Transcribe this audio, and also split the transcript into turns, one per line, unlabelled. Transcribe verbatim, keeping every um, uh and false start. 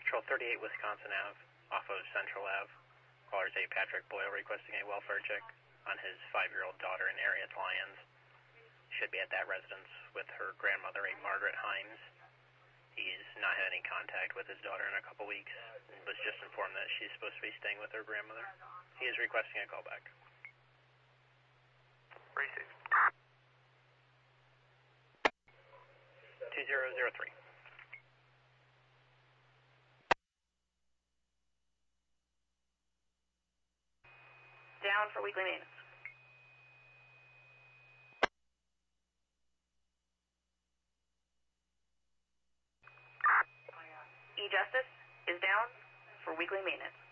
Patrol thirty-eight Wisconsin Ave, off of Central Ave. Caller's A. Patrick Boyle requesting a welfare check on his five-year-old daughter in Arias Lyons. Should be at that residence with her grandmother, a Margaret Himes. He's not had any contact with his daughter in a couple weeks and was just informed that she's supposed to be staying with her grandmother. He is requesting a callback.
Received.
two zero zero three.
Down for weekly maintenance. E-Justice is down for weekly maintenance.